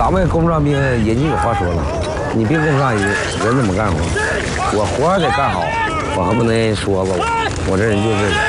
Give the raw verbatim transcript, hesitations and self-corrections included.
咱们工伤兵人家有话说了，你别跟上人，人怎么干活？我活儿得干好，我还不能说吧我，我这人就这个。